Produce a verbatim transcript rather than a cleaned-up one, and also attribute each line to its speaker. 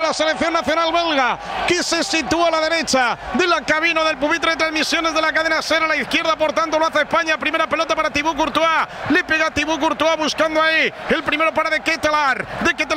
Speaker 1: la selección nacional belga, que se sitúa a la derecha de la cabina del pupitre de transmisiones de la cadena SER. A la izquierda, por tanto, lo hace España. Primera pelota para Thibaut Courtois. Le pega Thibaut Courtois buscando ahí el primero para De Ketelaere. De Ketelaere